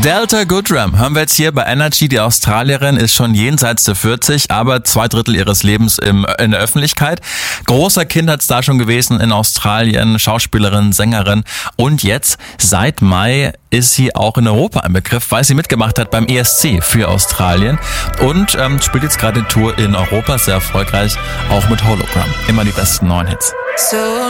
Delta Goodrem hören wir jetzt hier bei Energy. Die Australierin ist schon jenseits der 40, aber 2/3 ihres Lebens in der Öffentlichkeit. Großer Kindheitsstar schon gewesen in Australien, Schauspielerin, Sängerin. Und jetzt, seit Mai, ist sie auch in Europa ein Begriff, weil sie mitgemacht hat beim ESC für Australien und spielt jetzt gerade eine Tour in Europa, sehr erfolgreich, auch mit Hologram. Immer die besten neuen Hits. So